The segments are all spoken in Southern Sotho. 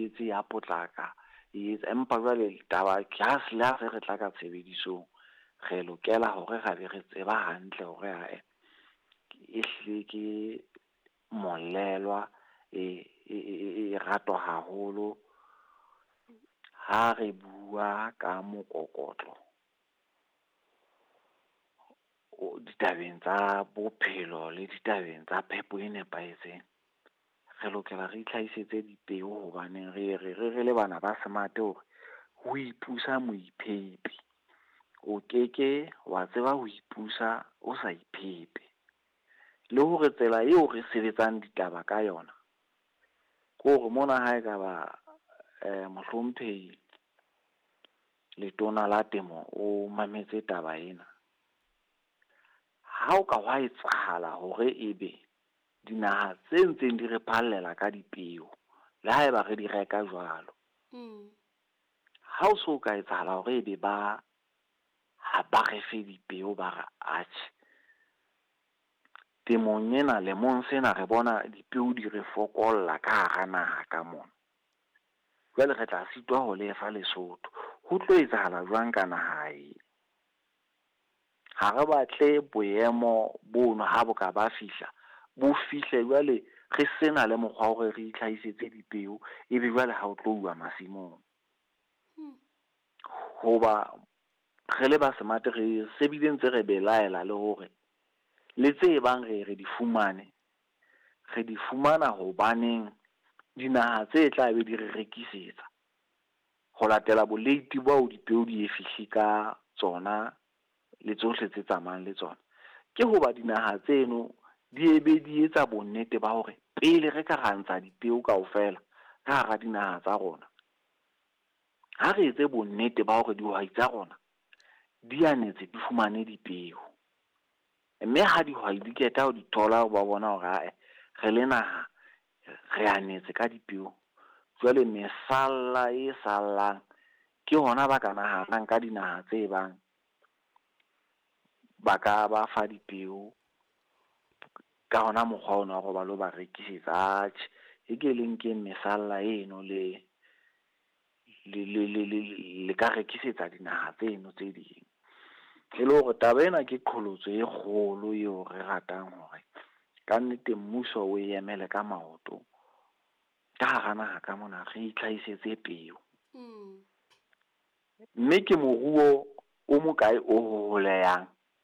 etse ya potlaka empa jwale taba gas la re tla ka tshebedisong re lokela hore ga re tseba hantle hore ehlile ke molelwa e ratwa haholo ha re bua ka mokokotlo ditabeng tsa bophelo le ditabeng tsa phepo e nepahetseng. Re lokela re itlhahisetse dipeo hobaneng re le bana ba smart hore ho ipusa moiphepi. O keke wa tseba ho ipusa o sa iphepe. Le hore tsela eo re sebetsang ditaba ka yona ko hore mona ha e ka ba mohlomphehi letona la temo o mametse taba ena, ha o ka wa etsahala hore ebe dinaha tse ntseng di re phallela ka dipeo le ha eba re di reka jwalo, ha o so ka etsahala hore ebe ba re fe dipeo ba re atjhe, temong ena lemong sena re bona dipeo di re fokolla ka hara naha ka mona. Jwale re tla sitwa ho lefa Lesotho. Ho tlo etsahala jwang ka naha e? Ha re batle boemo bono ha bo ka ba fihla, bo fihle jwale re sena le mokgwa hore re itlhahisetse dipeo, ebe jwale ha o tlo uwa masimong. Hoba re le ba smart re se bile ntse re belaela le hore le tse bang re di fumane, re di fumana hobaneng dinaha tse tla be di re rekisetsa ho latela boleiti bao dipeo di e fihli ka tsona le tsohle tse tsamayang le tsona. Ke hoba dinaha tseno di ebe di etsa bonnete ba hore pele re ka rantsha dipeo kaofela ka hara dinaha tsa rona, ha re etse bonnete ba hore dihwai tsa rona di anetse di fumane dipeo. Mme ha dihwai di keta ho di thola ba bona hore re le naha re anetse ka dipeo, jwale mesalla e sallang ke hona ba ka nahanang ka dinaha tse bang ba ka ba fa dipeo ka hona mokgwa ona hore ba lo ba rekisetsa. Atjhe, e ke leng ke mesalla eno le ka rekisetsa dinaha tseno tse ding. E le hore taba ena ke qholotso e kgolo eo re ratang hore ka nnete mmuso o emele ka maoto ka hara naha ka mona re itlhahisetse peo. Mme ke moruo o mokae o holehang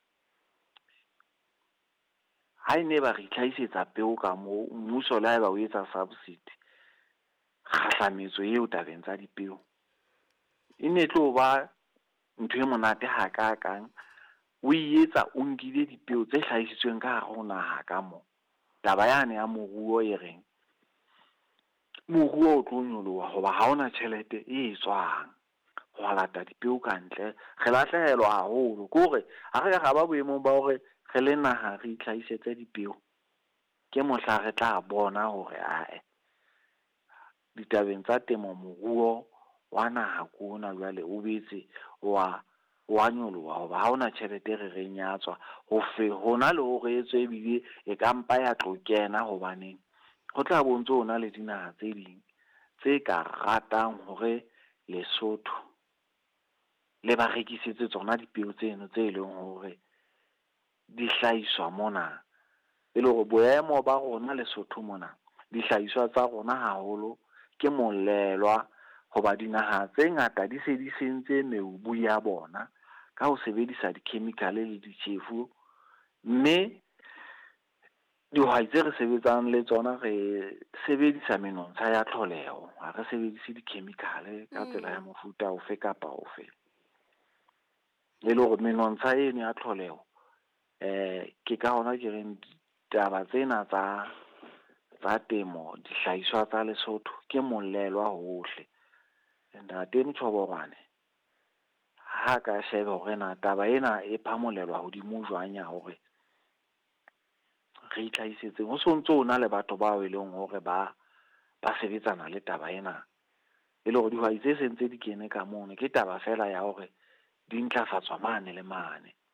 ha ene ba re itlhahisetsa peo ka moo mmuso le haeba o etsa subsidy kgahlametso eo tabeng tsa dipeo, e ne tlo ba ntho e monate ha ka kang o etsa o nkile dipeo tse hlahisitsweng ka hare ho naha ka moo. Taba yane ya moruo e reng moruo o tlo nyoloha hoba ha ona tjhelete e tswang ho lata dipeo ka ntle. Re lahlehelwa haholo ke hore ha re ka ba boemong ba hore re le naha re itlhahisetse dipeo, ke mohla re tla bona hore ditabeng tsa temo moruo wa naha kuna jwale o betse wa nyoloha hoba ha ona tjhelete re reng ya tswa hona le hore etswe ebile e ka mpa ya tlo kena hobaneng ho tla bontse hona le dinaha tse ding tse ka ratang hore Lesotho le ba rekisetse tsona dipeo tseno tse leng hore di hlahiswa mona. E le hore boemo ba rona Lesotho mona dihlahiswa tsa rona haholo ke molelwa hoba dinaha tse ngata di se di sentse mebu ya bona ka ho sebedisa di-chemical le ditjhefu. Mme dihwai tse re sebetsang le tsona re sebedisa menontsha ya tlholeho, ha re sebedise di-chemical ka tsela ya mofuta ofe kapa ofe. E le hore menontsha eno ya tlholeho ke ka hona ke reng taba tsena tsa temo dihlahiswa tsa Lesotho ke molelwa hohle. Ntate Mthloborwane ha ka sheba hore na taba ena e phamolelwa hodimo jwang ya hore re itlhahisetse ho sontso ona le batho bao e leng hore ba sebetsana le taba ena. E le hore dihwai tse sentse di kene ka mono ke taba fela ya hore di ntlafatswa mane le mane.